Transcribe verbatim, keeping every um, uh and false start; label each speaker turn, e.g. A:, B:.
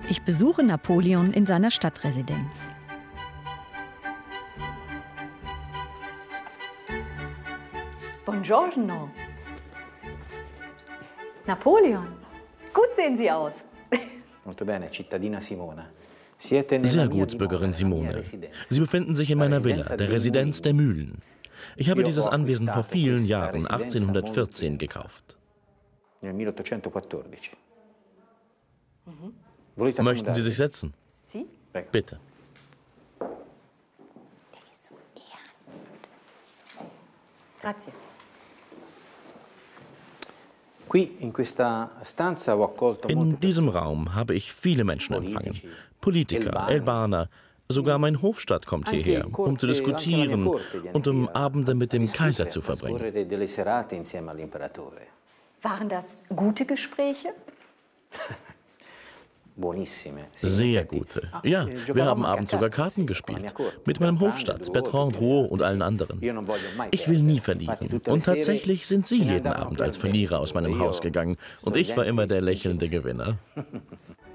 A: Ich besuche Napoleon in seiner Stadtresidenz.
B: Buongiorno. Napoleon, gut sehen Sie aus.
C: Sehr gut, Bürgerin Simone. Sie befinden sich in meiner Villa, der Residenz der Mühlen. Ich habe dieses Anwesen vor vielen Jahren, achtzehnhundertvierzehn, gekauft. Möchten Sie sich setzen? Bitte.
B: Grazie.
C: In diesem Raum habe ich viele Menschen empfangen. Politiker, Albaner, sogar mein Hofstaat kommt hierher, um zu diskutieren und um Abende mit dem Kaiser zu verbringen.
B: Waren das gute Gespräche?
C: Sehr gute. Ja, wir haben abends sogar Karten gespielt. Mit meinem Hofstaat, Bertrand Drouot und allen anderen. Ich will nie verlieren. Und tatsächlich sind Sie jeden Abend als Verlierer aus meinem Haus gegangen. Und ich war immer der lächelnde Gewinner.